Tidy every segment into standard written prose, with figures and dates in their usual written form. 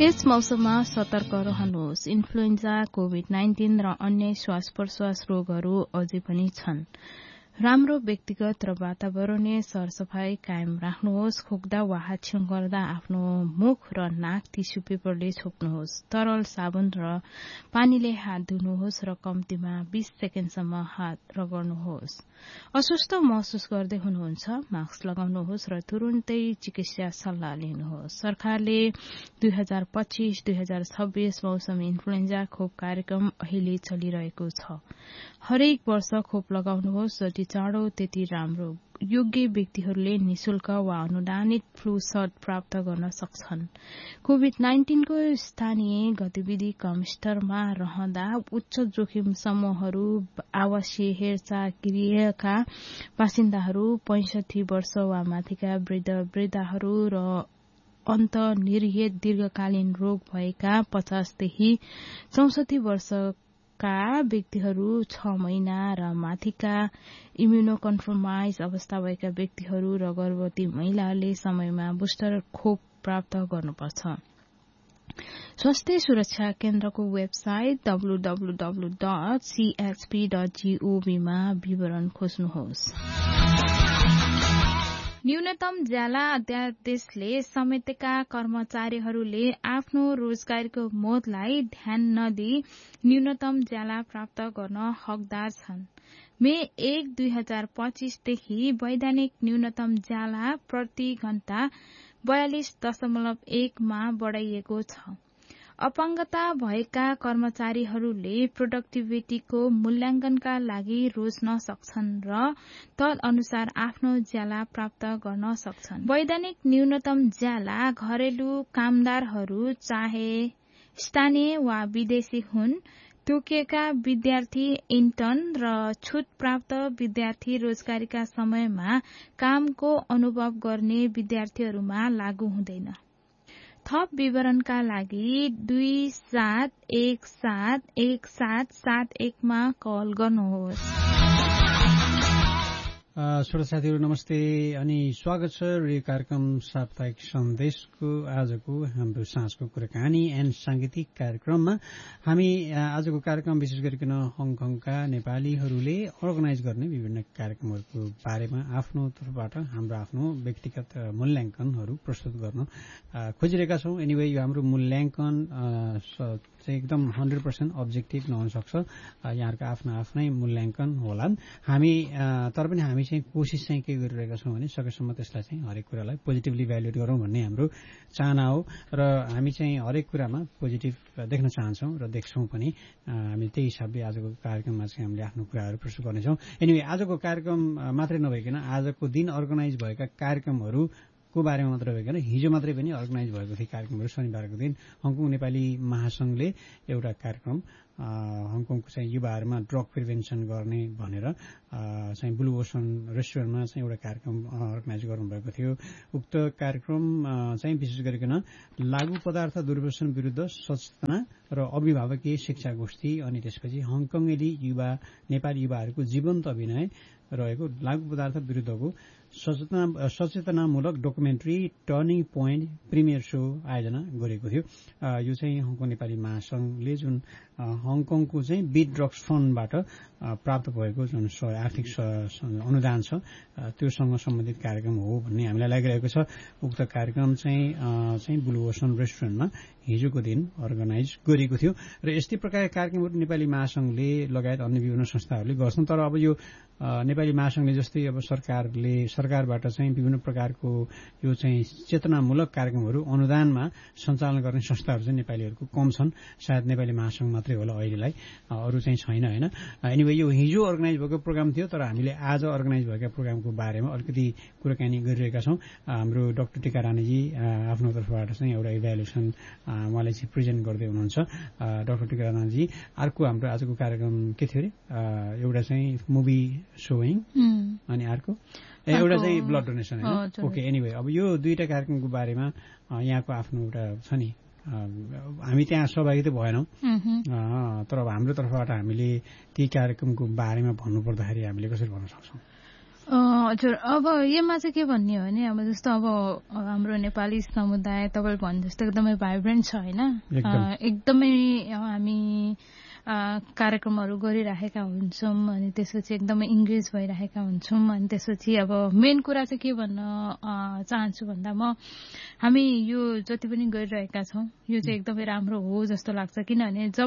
यस मौसममा सतर्क रहनुहोस्। इन्फ्लुएन्जा, कोभिड-19 र अन्य श्वास प्रश्वास रोगहरू अझै पनि छन्। राम्रो व्यक्तिगत र वातावरणीय सरसफाई कायम राख्नुहोस्। खोक्दा वा हाच्छ्याउँ गर्दा आफ्नो मुख र नाक टिस्यु पेपरले छोप्नुहोस्। तरल साबुन र पानीले हात धुनुहोस् र कम्तीमा 20 सेकेन्डसम्म हात रगड्नुहोस्। अस्वस्थ महसुस गर्दै हुनुहुन्छ, मास्क लगाउनुहोस् र तुरुन्तै चिकित्सा सल्लाह लिनुहोस्। सरकारले 2025-2026 मौसमी इन्फ्लुएन्जा खोप कार्यक्रम अहिले चलिरहेको छ। हरेक वर्ष खोप लगाउनुहोस्, जति चाँडो त्यति राम्रो। योग्य व्यक्तिहरूले निशुल्क वा अनुदानित फ्लू शट प्राप्त गर्न सक्छन्। कोभिड-19 को स्थानीय गतिविधि कम स्तरमा रहँदा उच्च जोखिम समूहहरू, आवासीय हेरचाह गृहका बासिन्दाहरू, 65 वर्ष वा माथिका वृद्धाहरू र अन्तर्निहित दीर्घकालीन रोग भएका 50 देखि 64 वर्षका व्यक्तिहरू, 6 महिना र माथिका इम्युनोकम्प्रोमाइज अवस्था भएका व्यक्तिहरू र गर्भवती महिलाहरूले समयमा बुस्टर खोप प्राप्त गर्नुपर्छ। स्वास्थ्य सुरक्षा केन्द्रको वेबसाइट www.chp.gov मा विवरण खोज्नुहोस्। न्यूनतम ज्याला अध्यादेशले समेटेका कर्मचारीहरूले आफ्नो रोजगारीको मोहलाई ध्यान नदिई न्यूनतम ज्याला प्राप्त गर्न हकदार छन्। मे 1, 2025 देखि वैधानिक न्यूनतम ज्याला प्रति घण्टा 42.1 मा बढ़ाइएको छ। अपाङ्गता भएका कर्मचारीहरूले प्रोडक्टिभिटीको मूल्याङ्कनका लागि रोज्न सक्छन् र तदनुसार आफ्नो ज्याला प्राप्त गर्न सक्छन्। वैधानिक न्यूनतम ज्याला घरेलु कामदारहरू चाहे स्थानीय वा विदेशी हुन्, तोकिएका विद्यार्थी, इन्टर्न र छुट प्राप्त विद्यार्थी, रोजगारीका समयमा कामको अनुभव गर्ने विद्यार्थीहरूमा लागू हुँदैन। थप विवरणका लागि 27171771 मा कल गर्नुहोस्। श्रोता साथीहरू नमस्ते अनि स्वागत छ रेडियो कार्यक्रम साप्ताहिक सन्देशको आजको हाम्रो साँझको कुराकानी एन्ड सांगीतिक कार्यक्रममा। हामी आजको कार्यक्रम विशेष गरिकन हङकङका नेपालीहरूले अर्गनाइज गर्ने विभिन्न कार्यक्रमहरूको बारेमा आफ्नो तर्फबाट हाम्रो आफ्नो व्यक्तिगत मूल्याङ्कनहरू प्रस्तुत गर्न खोजिरहेका छौं। एनिवे यो हाम्रो मूल्याङ्कन चाहिँ एकदम 100% अब्जेक्टिभ नहुन सक्छ। यहाँहरुका आफ्ना आफ्नै मूल्याङ्कन होलान्। तर पनि हामी चाहिँ कोशिश चाहिँ के गरिरहेका छौं भने सकेसम्म त्यसलाई चाहिँ हरेक कुरालाई पोजिटिभली भ्यालुएट गरौं भन्ने हाम्रो चाहना हो र हामी चाहिँ हरेक कुरामा पोजिटिभ देख्न चाहन्छौं र देख्छौं पनि। हामी त्यही हिसाबले आजको कार्यक्रममा चाहिँ हामीले आफ्नो कुराहरू प्रस्तुत गर्नेछौं। एनिवे आजको कार्यक्रम मात्रै नभइकन आजको दिन अर्गनाइज भएका कार्यक्रमहरू को बारेमा मात्र भइकन हिजो मात्रै पनि अर्गनाइज भएको थियो कार्यक्रमहरू। शनिबारको दिन हङकङ नेपाली महासंघले एउटा कार्यक्रम हङकङको चाहिँ युवाहरूमा ड्रग प्रिभेन्सन गर्ने भनेर चाहिँ ब्लू ओसन रेस्टुरेन्टमा चाहिँ एउटा कार्यक्रम अर्गनाइज गर्नुभएको थियो। उक्त कार्यक्रम चाहिँ विशेष गरिकन लागू पदार्थ दुर्व्यसन विरूद्ध सचेतना र अभिभावकीय शिक्षा गोष्ठी अनि त्यसपछि हङकङेली नेपाली युवाहरूको जीवन्त अभिनय रहेको लागू पदार्थ विरूद्धको सचेतनामूलक documentary turning point premier show आयोजना गरेको थियो। यो चाहिँ हङकङ नेपाली महासंघले जुन हङकङको चाहिँ बिट ड्रग्स फन्डबाट प्राप्त भएको जुन आर्थिक अनुदान छ त्योसँग सम्बन्धित कार्यक्रम हो भन्ने हामीलाई लागिरहेको छ। उक्त कार्यक्रम चाहिँ ब्लू ओसन रेस्टुरेन्टमा हिजोको दिन अर्गनाइज गरिएको थियो र यस्तै प्रकारका कार्यक्रमहरू नेपाली महासंघले लगायत अन्य विभिन्न संस्थाहरूले गर्छन्। तर अब यो नेपाली महासंघले जस्तै अब सरकारबाट चाहिँ विभिन्न प्रकारको यो चाहिँ चेतनामूलक कार्यक्रमहरू अनुदानमा सञ्चालन गर्ने संस्थाहरू चाहिँ नेपालीहरूको कम छन्। सायद नेपाली महासंघ मात्रै होला अहिलेलाई, अरू चाहिँ छैन हैन। एनिवे यो हिजो अर्गनाइज भएको प्रोग्राम थियो तर हामीले आज अर्गनाइज भएका प्रोग्रामको बारेमा अलिकति कुराकानी गरिरहेका छौं। हाम्रो डाक्टर टीका रानीजी आफ्नो तर्फबाट चाहिँ एउटा इभ्यालुएसन उहाँले चाहिँ प्रेजेन्ट गर्दै हुनुहुन्छ। डाक्टर टीका रानीजी, अर्को हाम्रो आजको कार्यक्रम के थियो अरे? एउटा चाहिँ मुभी सोइङ अनि अर्को एउटा चाहिँ ब्लड डोनेसन हैन। ओके, एनिवे अब यो दुईटा कार्यक्रमको बारेमा यहाँको आफ्नो एउटा छ नि, हामी त्यहाँ सहभागी त भएनौं तर अब हाम्रो तर्फबाट हामीले ती कार्यक्रमको बारेमा भन्नुपर्दाखेरि हामीले कसरी भन्न सक्छौं? हजुर, अब यसमा चाहिँ के भन्ने हो भने अब जस्तो अब हाम्रो नेपाली समुदाय तपाईँले भने जस्तो एकदमै भाइब्रेन्ट छ होइन, एकदमै हामी कार्यक्रमहरू गरिराखेका हुन्छौँ अनि त्यसपछि एकदमै इङ्गेज भइरहेका हुन्छौँ। अनि त्यसपछि अब मेन कुरा चाहिँ के भन्न चाहन्छु भन्दा म हामी यो जति पनि गरिरहेका छौँ यो चाहिँ एकदमै राम्रो हो जस्तो लाग्छ। किनभने जब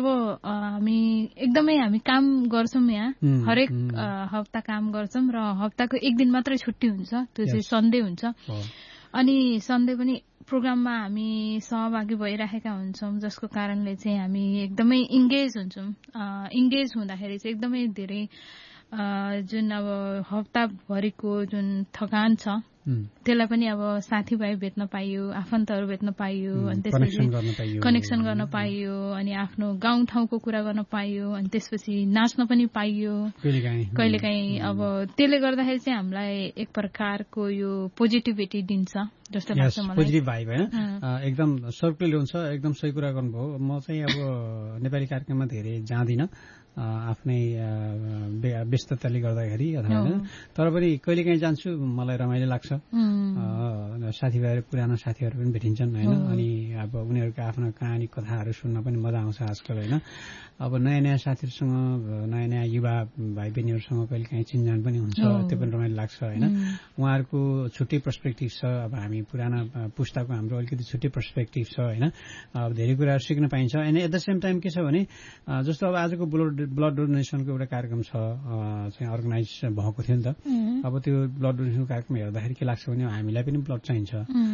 हामी काम गर्छौँ यहाँ हरेक हप्ता काम गर्छौँ र हप्ताको एक दिन मात्रै छुट्टी हुन्छ, त्यो चाहिँ सन्डे हुन्छ। अनि सन्डे पनि प्रोग्राममा हामी सहभागी भइरहेका हुन्छौँ जसको कारणले चाहिँ हामी एकदमै इङ्गेज हुन्छौँ। इङ्गेज हुँदाखेरि चाहिँ एकदमै धेरै जुन अब हप्ताभरिको जुन थकान छ त्यसलाई पनि अब साथीभाइ भेट्न पाइयो, आफन्तहरू भेट्न पाइयो, अनि त्यसपछि कनेक्सन गर्न पाइयो, अनि आफ्नो गाउँठाउँको कुरा गर्न पाइयो, अनि त्यसपछि नाच्न पनि पाइयो कहिलेकाहीँ। अब त्यसले गर्दाखेरि चाहिँ हामीलाई एक प्रकारको यो पोजिटिभिटी दिन्छ जस्तो लाग्छ मलाई। पोजिटिभ भाइब होइन, एकदम सर्कुलर हुन्छ। एकदम सही कुरा गर्नुभयो। म चाहिँ अब नेपाली कार्यक्रममा धेरै जाँदिनँ आफ्नै व्यस्तताले गर्दाखेरि अथवा होइन, तर पनि कहिलेकाहीँ जान्छु, मलाई रमाइलो लाग्छ। साथीभाइहरू पुरानो साथीहरू पनि भेटिन्छन् होइन, अनि अब उनीहरूको आफ्नो कहानी कथाहरू सुन्न पनि मजा आउँछ आजकल होइन। अब नयाँ नयाँ साथीहरूसँग, नयाँ नयाँ युवा भाइ बहिनीहरूसँग कहिलेकाहीँ चिनजान पनि हुन्छ, त्यो पनि रमाइलो लाग्छ होइन। उहाँहरूको छुट्टै पर्सपेक्टिभ छ, अब हामी पुराना पुस्ताको हाम्रो अलिकति छुट्टै पर्सपेक्टिभ छ होइन। अब धेरै कुराहरू सिक्न पाइन्छ। अनि एट द सेम टाइम के छ भने जस्तो अब आजको ब्लड डोनेसनको एउटा कार्यक्रम छ चाहिँ अर्गनाइज भएको थियो नि त। अब त्यो ब्लड डोनेसनको कार्यक्रम हेर्दाखेरि के लाग्छ भने हामीलाई पनि ब्लड चाहिन्छ।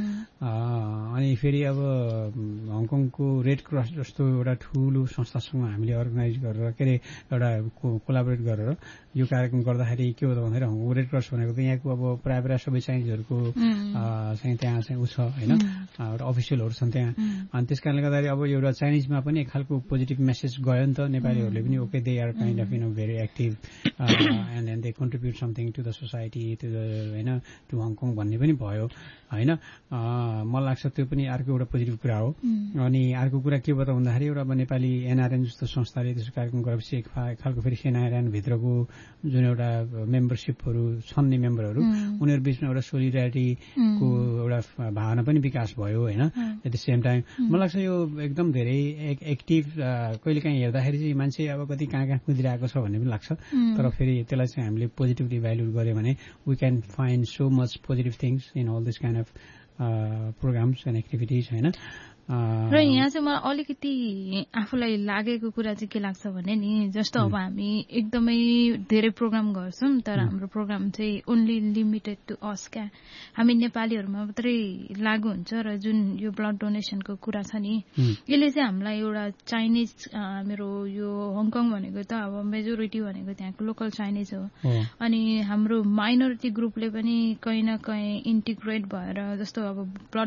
अनि फेरि अब हङकङको रेड क्रस जस्तो एउटा ठुलो संस्थासँग हामीले अर्गनाइज गरेर के अरे एउटा कोलाबोरेट गरेर यो कार्यक्रम गर्दाखेरि के हो त भन्दाखेरि हङकङ रेड क्रस भनेको त यहाँको अब प्रायः सबै चाइनिजहरूको चाहिँ त्यहाँ चाहिँ ऊ छ होइन, एउटा अफिसियलहरू छन् त्यहाँ। अनि त्यस कारणले गर्दाखेरि अब एउटा चाइनिजमा पनि एक खालको पोजिटिभ मेसेज गयो नि त। नेपालीहरूले पनि okay they are kind of very active and then they contribute something to the society to the होइन टु हङकङ भन्ने पनि भयो होइन। मलाई लाग्छ त्यो पनि अर्को एउटा पोजिटिभ कुरा हो। अनि अर्को कुरा के भयो त भन्दाखेरि एउटा अब नेपाली एनआरएन जस्तो संस्थाले त्यसको कार्यक्रम गरेपछि एक खालको फेरि एनआरएन भित्रको जुन एउटा मेम्बरसिपहरू छन् नि मेम्बरहरू, उनीहरू बिचमा एउटा सोलिडारिटीको एउटा भावना पनि विकास भयो होइन। एट द सेम टाइम मलाई लाग्छ यो एकदम धेरै एक्टिभ कहिलेकाहीँ हेर्दाखेरि चाहिँ मान्छे अब कति कहाँ कुदिरहेको छ भन्ने पनि लाग्छ। तर फेरि त्यसलाई चाहिँ हामीले पोजिटिभली भ्यालु गऱ्यो भने we can find so much positive things in all this kind of programmes and activities होइन। र यहाँ चाहिँ मलाई अलिकति आफूलाई लागेको कुरा चाहिँ के लाग्छ भने नि जस्तो अब हामी एकदमै धेरै प्रोग्राम गर्छौँ तर हाम्रो प्रोग्राम चाहिँ ओन्ली लिमिटेड टु अस क्या, हामी नेपालीहरूमा मात्रै लागू हुन्छ। र जुन यो ब्लड डोनेसनको कुरा छ नि यसले चाहिँ हामीलाई एउटा चाइनिज मेरो यो हङकङ भनेको त अब मेजोरिटी भनेको त्यहाँको लोकल चाइनिज हो, अनि हाम्रो माइनोरिटी ग्रुपले पनि कहीँ न कहीँ इन्टिग्रेट भएर जस्तो अब ब्लड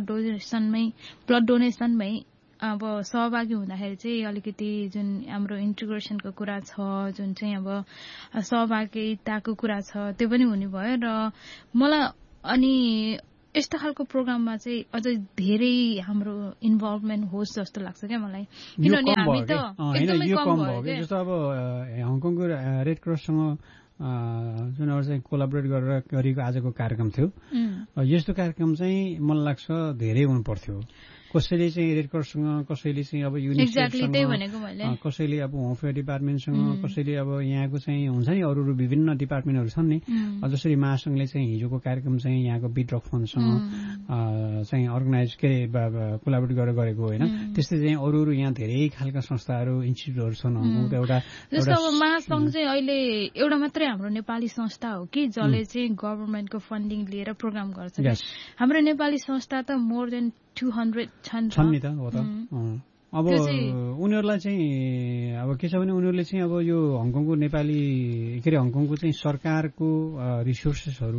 डोनेसन अब सहभागी हुँदाखेरि चाहिँ अलिकति जुन हाम्रो इन्टिग्रेसनको कुरा छ, जुन चाहिँ अब सहभागिताको कुरा छ त्यो पनि हुने भयो। र मलाई अनि यस्तो खालको प्रोग्राममा चाहिँ अझै धेरै हाम्रो इन्भल्भमेन्ट होस् जस्तो लाग्छ क्या मलाई, किनभने हामी त एकदमै कम भयो। जस्तो अब हङकङको रेड क्रससँग जुन अब चाहिँ कोलाबोरेट गरेर गरेको आजको कार्यक्रम थियो, यस्तो कार्यक्रम चाहिँ मलाई लाग्छ धेरै हुनु पर्थ्यो। कसैले चाहिँ रेड क्रससँग, कसैले चाहिँ अब युनिसेफसँग, कसैले अब होम अफेयर डिपार्टमेन्टसँग, कसैले अब यहाँको चाहिँ हुन्छ नि अरू विभिन्न डिपार्टमेन्टहरू छन् नि। जसरी महासंघले चाहिँ हिजोको कार्यक्रम चाहिँ यहाँको बिड्रक फन्डसँग चाहिँ अर्गनाइज के अरे कोलाबोरेट गरेर गरेको होइन, त्यस्तै चाहिँ अरू यहाँ धेरै खालका संस्थाहरू इन्स्टिट्युटहरू छन्। एउटा जस्तो अब महासंघ चाहिँ अहिले एउटा मात्रै हाम्रो नेपाली संस्था हो कि जसले चाहिँ गभर्मेन्टको फन्डिङ लिएर प्रोग्राम गर्छ। हाम्रो नेपाली संस्था त मोर देन 200 छन् नि त हो त। अब उनीहरूलाई चाहिँ अब के छ भने उनीहरूले चाहिँ अब यो हङकङको नेपाली के अरे हङकङको चाहिँ सरकारको रिसोर्सेसहरू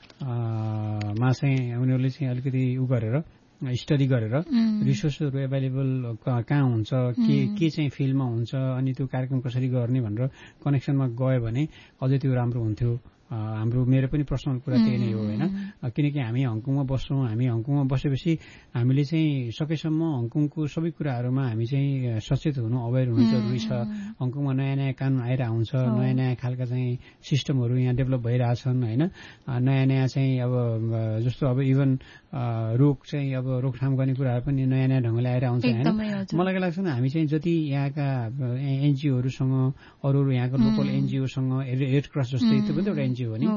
मा चाहिँ उनीहरूले चाहिँ अलिकति उ गरेर स्टडी गरेर रिसोर्सहरू एभाइलेबल कहाँ हुन्छ, के चाहिँ फिल्डमा हुन्छ, अनि त्यो कार्यक्रम कसरी गर्ने भनेर कनेक्सनमा गयो भने अझै त्यो राम्रो हुन्थ्यो हाम्रो मेरो पनि पर्सनल कुरा त्यही नै हो होइन, किनकि हामी हङकङमा बस्छौँ। हामी हङकङमा बसेपछि हामीले चाहिँ सकेसम्म हङकङको सबै कुराहरूमा हामी चाहिँ सचेत हुनु, अवेर हुनु जरुरी छ। हङकङमा नयाँ नयाँ कानुन आइरहेको हुन्छ, नयाँ नयाँ खालका चाहिँ सिस्टमहरू यहाँ डेभलप भइरहेछन् होइन। नयाँ नयाँ चाहिँ अब जस्तो अब इभन रोग चाहिँ अब रोकथाम गर्ने कुराहरू पनि नयाँ नयाँ ढङ्गले आइरहेको हुन्छ होइन। मलाई के लाग्छ भने हामी चाहिँ जति यहाँका एनजिओहरूसँग, अरू यहाँको लोकल एनजिओसँग, रेड क्रस जस्तै त्यो पनि एउटा एनजिओ हो नि,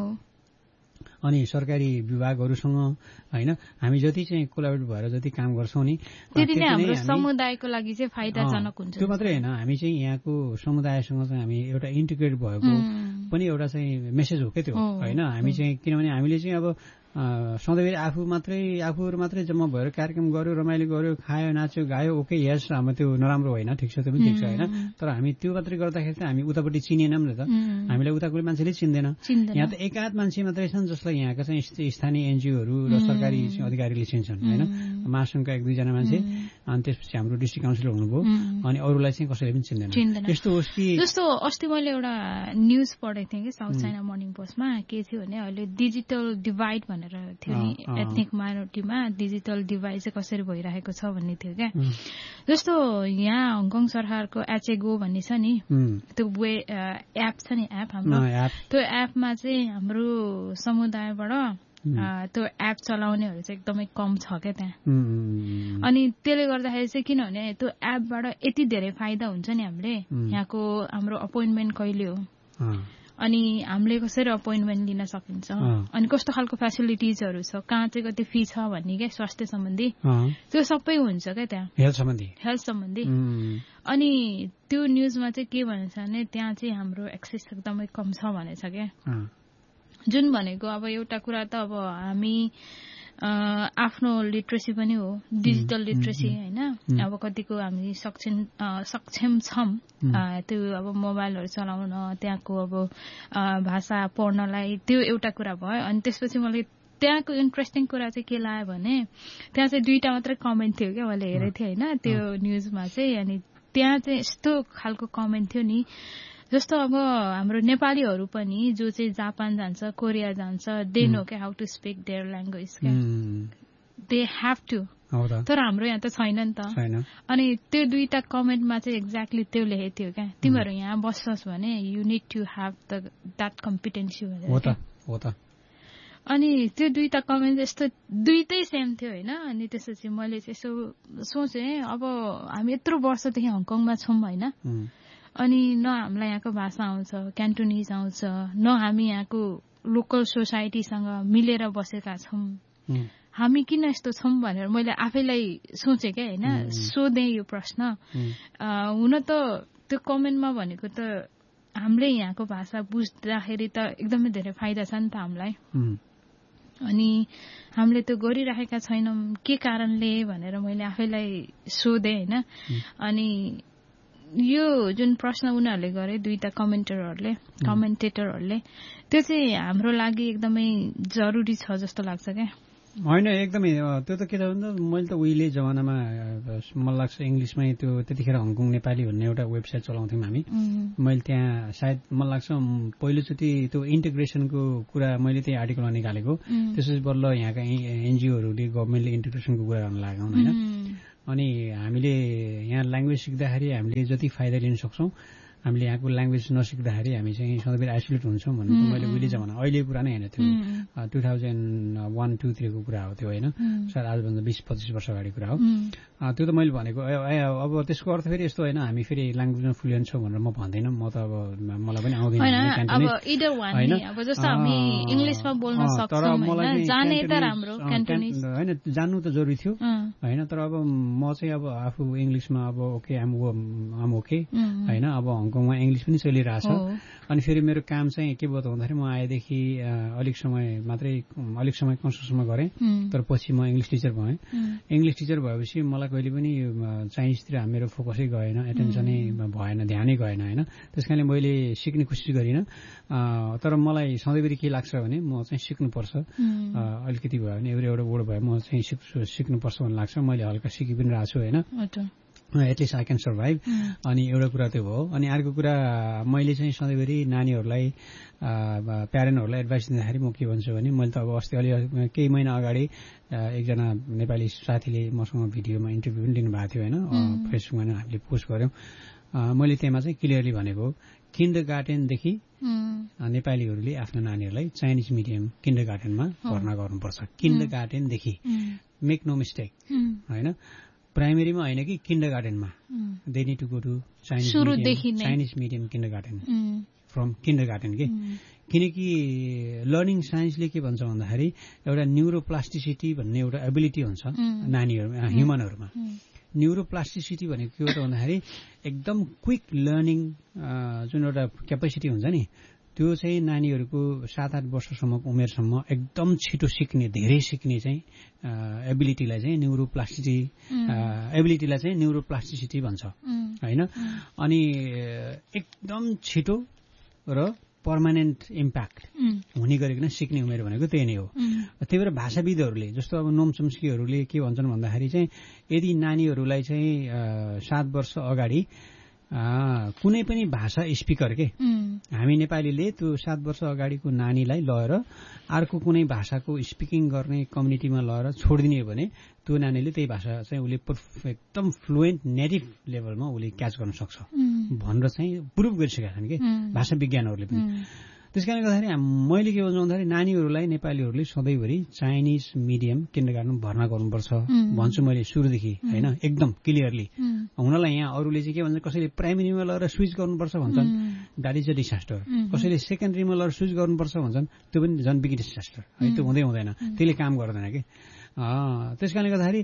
अनि सरकारी विभागहरूसँग होइन, हामी जति चाहिँ कोलाबोरेट भएर जति काम गर्छौँ नि, हाम्रो समुदायको लागि चाहिँ फाइदाजनक हुन्छ। त्यो मात्रै होइन, हामी चाहिँ यहाँको समुदायसँग चाहिँ हामी एउटा इन्टिग्रेट भएको पनि एउटा चाहिँ मेसेज हो क्या त्यो होइन। हामी चाहिँ किनभने हामीले चाहिँ अब सधैँभरि आफूहरू मात्रै जम्मा भएर कार्यक्रम गर्यो, रमाइलो गर्यो, खायो, नाच्यो, गायो, ओके यस, हाम्रो त्यो नराम्रो होइन, ठिक छ, त्यो पनि ठिक छ होइन। तर हामी त्यो मात्रै गर्दाखेरि त हामी उतापट्टि चिनेनौँ नि त, हामीलाई उताको मान्छेले चिन्दैन। यहाँ त एकाध मान्छे मात्रै छन् जसलाई यहाँका चाहिँ स्थानीय एनजिओहरू र सरकारी अधिकारीले चिन्छन् होइन, महासङ्घका 1-2 जना मान्छे, अनि त्यसपछि हाम्रो डिस्ट्रिक्ट काउन्सिलर हुनुभयो, अनि अरूलाई चाहिँ कसैले पनि चिन्दैन। यस्तो होस् कि जस्तो अस्ति मैले एउटा न्युज पढेको थिएँ कि साउथ चाइना मर्निङ पोस्टमा, के थियो भने अहिले डिजिटल डिभाइड भनेर थियो नि, एथनिक माइनोरिटीमा डिजिटल डिभाइड चाहिँ कसरी भइरहेको छ भन्ने थियो क्या। जस्तो यहाँ हङकङ सरकारको एचएगो भन्ने छ नि, त्यो एप छ नि, एप हाम्रो, त्यो एपमा चाहिँ हाम्रो समुदायबाट त्यो एप चलाउनेहरू चाहिँ एकदमै कम छ क्या त्यहाँ। अनि त्यसले गर्दाखेरि चाहिँ किनभने त्यो एपबाट यति धेरै फाइदा हुन्छ नि हामीले, यहाँको हाम्रो अपोइन्टमेन्ट कहिले हो, अनि हामीले कसरी अपोइन्टमेन्ट लिन सकिन्छ, अनि कस्तो खालको फेसिलिटिजहरू छ, कहाँ चाहिँ कति फी छ भन्ने क्या, स्वास्थ्य सम्बन्धी त्यो सबै हुन्छ क्या त्यहाँ, हेल्थ सम्बन्धी। अनि त्यो न्युजमा चाहिँ के भनेछ भने त्यहाँ चाहिँ हाम्रो एक्सेस एकदमै कम छ भनेछ क्या। जुन भनेको अब एउटा कुरा त अब हामी आफ्नो लिट्रेसी पनि हो, डिजिटल लिट्रेसी होइन। अब कतिको हामी सक्षम छौँ त्यो अब मोबाइलहरू चलाउन, त्यहाँको अब भाषा पढ्नलाई, त्यो एउटा कुरा भयो। अनि त्यसपछि मैले त्यहाँको इन्ट्रेस्टिङ कुरा चाहिँ के लाग्यो भने त्यहाँ चाहिँ 2टा मात्रै कमेन्ट थियो क्या, मैले हेरेको थिएँ होइन त्यो न्युजमा चाहिँ। अनि त्यहाँ चाहिँ यस्तो खालको कमेन्ट थियो नि, जस्तो अब हाम्रो नेपालीहरू पनि जो चाहिँ जापान जान्छ, कोरिया जान्छ, दे नो क्या how to speak there language क्या, दे ह्याभ टु। तर हाम्रो यहाँ त छैन नि त। अनि त्यो 2टा कमेन्टमा चाहिँ एक्ज्याक्टली त्यो लेखेको थियो क्या, तिमीहरू यहाँ बस्छस् भने you need to have that competency भनेर। अनि त्यो 2टा कमेन्ट यस्तो 2टै सेम थियो होइन। अनि त्यसपछि मैले चाहिँ यसो सोचेँ, अब हामी यत्रो वर्षदेखि हङकङमा छौँ होइन, अनि न हामीलाई यहाँको भाषा आउँछ, क्यान्टोनिज आउँछ, न हामी यहाँको लोकल सोसाइटीसँग मिलेर बसेका छौँ, हामी किन यस्तो छौँ भनेर मैले आफैलाई सोचेँ क्या होइन। सोधेँ यो प्रश्न। हुन त त्यो कमेन्टमा भनेको त हामीले यहाँको भाषा बुझ्दाखेरि त एकदमै धेरै फाइदा छ नि त हामीलाई, अनि हामीले त्यो गरिराखेका छैनौँ के कारणले भनेर मैले आफैलाई सोधेँ होइन। अनि यो जुन प्रश्न उनीहरूले गरे 2टा कमेन्टेटरहरूले, त्यो चाहिँ हाम्रो लागि एकदमै जरुरी छ जस्तो लाग्छ क्या। होइन एकदमै, त्यो त के त भन्दा मैले त उहिले जमानामा मलाई लाग्छ इङ्ग्लिसमै त्यो त्यतिखेर हङकङ नेपाली भन्ने एउटा वेबसाइट चलाउँथ्यौँ हामी। मैले त्यहाँ सायद मलाई लाग्छ पहिलोचोटि त्यो इन्टिग्रेसनको कुरा मैले त्यही आर्टिकलमा निकालेको, त्यसपछि बल्ल यहाँका एनजिओहरूले गभर्मेन्टले इन्टिग्रेसनको कुरा गर्न लाग्यौँ होइन। अनि हामीले यहाँ ल्याङ्ग्वेज सिक्दाखेरि हामीले जति फाइदा लिन सक्छौँ, हामीले यहाँको ल्याङ्ग्वेज नसिक्दाखेरि हामी चाहिँ सधैँ आइसोलेट हुन्छौँ भन्ने मैले उहिले जमाना, अहिले कुरा नै होइन, त्यो 2001-2-3 को कुरा हो त्यो होइन, सायद आजभन्दा 20-25 वर्ष अगाडि कुरा हो त्यो। त मैले भनेको अब त्यसको अर्थ फेरि यस्तो होइन हामी फेरि ल्याङ्ग्वेजमा फ्लुएन्ट छौँ भनेर म भन्दैन, म त अब मलाई पनि आउँदैन होइन, जान्नु त जरुरी थियो होइन। तर अब म चाहिँ अब आफू इङ्ग्लिसमा अब ओके आम ओके होइन। अब हङकङमा इङ्ग्लिस पनि चलिरहेछ। अनि फेरि मेरो काम चाहिँ के भयो त भन्दाखेरि म आएदेखि अलिक समय कन्स्ट्रक्सनमा गरेँ, तर पछि म इङ्ग्लिस टिचर भएँ। इङ्ग्लिस टिचर भएपछि मलाई कहिले पनि चाइनिजतिर मेरो फोकसै गएन, एटेन्सनै भएन, ध्यानै गएन होइन। त्यस कारणले मैले सिक्ने कोसिस गरिनँ। तर मलाई सधैँभरि के लाग्छ भने म चाहिँ सिक्नुपर्छ, अलिकति भयो भने एउटा वर्ड भयो म चाहिँ सिक्नुपर्छ भन्ने लाग्छ। मैले हल्का सिकि पनि रहेको छु होइन। At least I can survive. अनि एउटा कुरा त्यो भयो। अनि अर्को कुरा मैले चाहिँ सधैँभरि नानीहरूलाई प्यारेन्टहरूलाई एडभाइस दिँदाखेरि म के भन्छु भने मैले त अब अस्ति अलि केही महिना अगाडि एकजना नेपाली साथीले मसँग भिडियोमा इन्टरभ्यू पनि लिनुभएको थियो होइन, फेसबुकमा हामीले पोस्ट गर्यौं। मैले त्यहाँ चाहिँ क्लियरली भनेको किन्डरगार्टेनदेखि नेपालीहरूले आफ्नो नानीहरूलाई चाइनिज मिडियम किन्डरगार्टेनमा भर्ना गर्नुपर्छ। किन्डरगार्टेनदेखि, मेक नो मिस्टेक होइन, प्राइमेरीमा होइन कि किन्डरगार्टेनमा। They need to go to Chinese medium kindergarten from kindergarten के। किनकि लर्निङ साइन्सले के भन्छ भन्दाखेरि एउटा न्युरोप्लास्टिसिटी भन्ने एउटा एबिलिटी हुन्छ नानीहरूमा, ह्युमनहरूमा। न्युरोप्लास्टिसिटी भनेको के हो त भन्दाखेरि एकदम क्विक लर्निङ जुन एउटा क्यापेसिटी हुन्छ नि, त्यो चाहिँ नानीहरूको 7-8 वर्षसम्म उमेरसम्म एकदम छिटो सिक्ने, धेरै सिक्ने चाहिँ एबिलिटीलाई चाहिँ न्युरोप्लास्टिसिटी भन्छ होइन। अनि एकदम छिटो र पर्मानेन्ट इम्प्याक्ट हुने गरिकन सिक्ने उमेर भनेको त्यही नै हो। त्यही भएर भाषाविदहरूले जस्तो अब नोम चोम्स्कीहरूले के भन्छन् भन्दाखेरि चाहिँ यदि नानीहरूलाई चाहिँ 7 वर्ष अगाडि कुनै पनि भाषा स्पिकर के हामी नेपालीले त्यो 7 वर्ष अगाडिको नानीलाई लगेर अर्को कुनै भाषाको स्पिकिङ गर्ने कम्युनिटीमा लगेर छोडिदिने हो भने त्यो नानीले त्यही भाषा चाहिँ उसले एकदम फ्लुएन्ट नेटिभ लेभलमा उसले क्याच गर्न सक्छ भनेर चाहिँ प्रुभ गरिसकेका छन् कि भाषा विज्ञानहरूले पनि। त्यसकारणले गर्दाखेरि मैले के भन्छु भन्दाखेरि नानीहरूलाई नेपालीहरूले सधैँभरि चाइनिज मिडियम किन्डरगार्टनमा भर्ना गर्नुपर्छ भन्छु मैले सुरुदेखि होइन, एकदम क्लियरली। हुनलाई यहाँ अरूले चाहिँ के भन्छ, कसैले प्राइमेरीमा लगेर स्विच गर्नुपर्छ भन्छन्, द्याट इज अ डिसास्टर। कसैले सेकेन्डरीमा लगेर स्विच गर्नुपर्छ भन्छन्, त्यो पनि झन् बिग डिसास्टर है, त्यो हुँदैन, त्यसले काम गर्दैन कि। त्यसकारणले गर्दाखेरि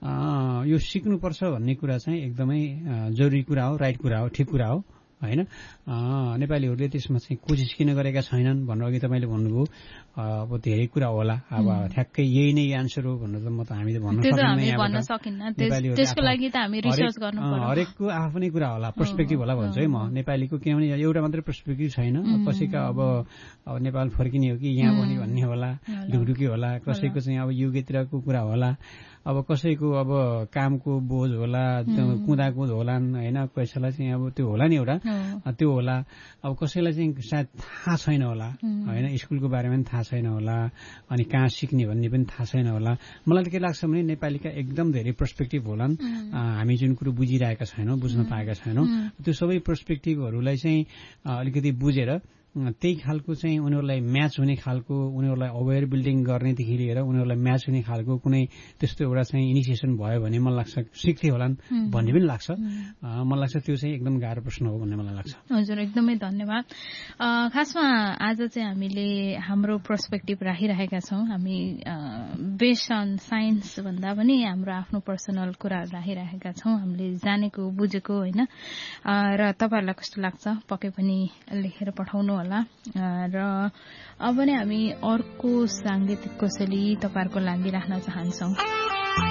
यो सिक्नुपर्छ भन्ने कुरा चाहिँ एकदमै जरुरी कुरा हो, राइट कुरा हो, ठिक कुरा हो होइन। नेपालीहरूले त्यसमा चाहिँ कोसिस किन गरेका छैनन् भनेर अघि तपाईँले भन्नुभयो। अब धेरै कुरा होला, अब ठ्याक्कै यही नै आन्सर हो भनेर त म त हामी त भन्न सकिन्न। त्यसको लागि त हामी रिसर्च गर्नु पर्यो। हरेकको आफ्नै कुरा होला, पर्सपेक्टिभ होला भन्छु है म नेपालीको, किनभने एउटा मात्रै पर्सपेक्टिभ छैन। कसैका अब नेपाल फर्किने हो कि यहाँ पनि भन्ने होला, ढुकढुकी होला, कसैको चाहिँ अब युगेतिरको कुरा होला, अब कसैको अब कामको बोझ होला, कुदाकुद होलान् होइन, कसैलाई चाहिँ अब त्यो होला नि एउटा त्यो होला। अब कसैलाई चाहिँ सायद थाहा छैन होला होइन, स्कुलको बारेमा पनि थाहा छैन होला, अनि कहाँ सिक्ने भन्ने पनि थाहा छैन होला। मलाई त के लाग्छ भने नेपालीका एकदम धेरै पर्सपेक्टिभ होलान्, हामी जुन कुरो बुझिरहेका छैनौँ, बुझ्न पाएका छैनौँ, त्यो सबै पर्सपेक्टिभहरूलाई चाहिँ अलिकति बुझेर त्यही खालको चाहिँ उनीहरूलाई म्याच हुने खालको, उनीहरूलाई अवेयर बिल्डिङ गर्नेदेखि लिएर उनीहरूलाई म्याच हुने खालको कुनै त्यस्तो एउटा चाहिँ इनिसिएसन भयो भने मलाई लाग्छ सिक्थे होलान् भन्ने पनि लाग्छ। मलाई लाग्छ त्यो चाहिँ एकदम गाह्रो प्रश्न हो भन्ने मलाई लाग्छ। हजुर, एकदमै धन्यवाद। खासमा आज चाहिँ हामीले हाम्रो पर्सपेक्टिभ राखिरहेका छौँ। हामी बेस्ड अन साइन्स भन्दा पनि हाम्रो आफ्नो पर्सनल कुराहरू राखिरहेका छौँ, हामीले जानेको बुझेको होइन। र तपाईँहरूलाई कस्तो लाग्छ पक्कै पनि लेखेर पठाउनु होला। र अब नै हामी अर्को साङ्गीतिक कोसेली तपाईँहरूको लागि राख्न चाहन्छौँ।